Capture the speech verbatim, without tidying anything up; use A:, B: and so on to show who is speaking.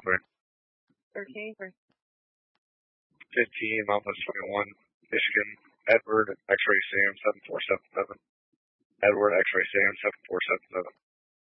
A: clear.
B: thirteen for
A: fifteen, Northwest twenty-one, Michigan, Edward, X-ray Sam seven four seven seven. Edward, X-ray Sam seven four seven seven.